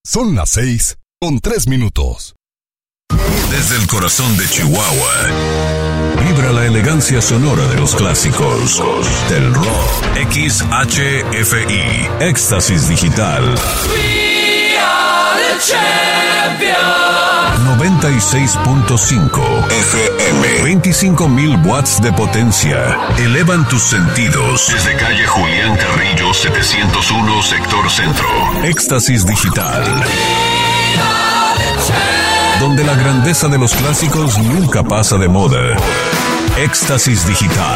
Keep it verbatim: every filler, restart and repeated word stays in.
Son las seis con tres minutos. Desde el corazón de Chihuahua, vibra la elegancia sonora de los clásicos del rock. X H F I, Éxtasis Digital. We are the champions. noventa y seis punto cinco F M. veinticinco mil watts de potencia. Elevan tus sentidos. Desde calle Julián Carrillo setecientos uno, sector centro. Éxtasis Digital. Donde la grandeza de los clásicos nunca pasa de moda. Éxtasis Digital.